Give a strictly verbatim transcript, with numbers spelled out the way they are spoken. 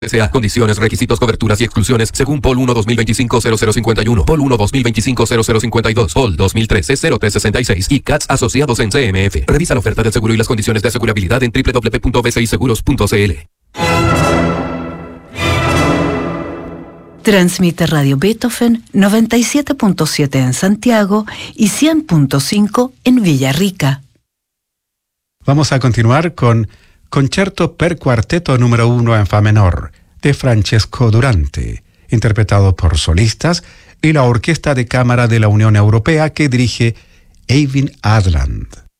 Sea condiciones, requisitos, coberturas y exclusiones según P O L uno dos mil veinticinco cero cero cincuenta y uno, P O L uno dos mil veinticinco cero cero cincuenta y dos, P O L dos mil trece cero tres sesenta y seis y C A T S asociados en C M F. Revisa la oferta del seguro y las condiciones de asegurabilidad en doble u doble u doble u punto b c i seguros punto c l. Transmite Radio Beethoven noventa y siete punto siete en Santiago y cien punto cinco en Villarrica. Vamos a continuar con Concerto per Cuarteto número uno en Fa menor, de Francesco Durante, interpretado por solistas y la Orquesta de Cámara de la Unión Europea que dirige Eivind Adland.